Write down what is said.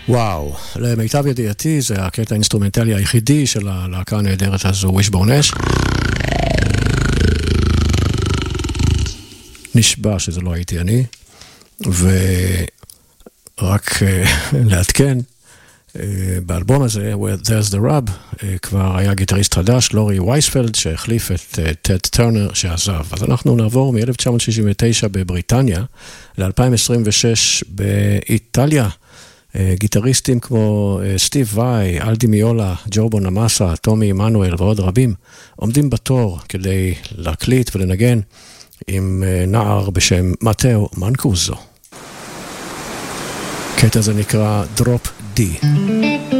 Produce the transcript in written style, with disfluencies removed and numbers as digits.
וואו, למיטב ידיעתי זה הקטע האינסטרומנטלי היחידי של הלהקה הנהדרת הזו, Wishbone Ash. נשבע שזה לא הייתי אני, ורק לעדכן, באלבום הזה, Where There's the Rub, כבר היה גיטריסט חדש, לורי וייספלד, שהחליף את טד טרנר שעזב. אז אנחנו נעבור מ-1969 בבריטניה ל-2026 באיטליה. גיטריסטים כמו סטיב ואי, אלדי מיולה, ג'ו בונמאסה, טומי עמנואל ועוד רבים עומדים בתור כדי להקליט ולנגן עם נער בשם מתאו מנקוזו. קטע זה נקרא Drop D.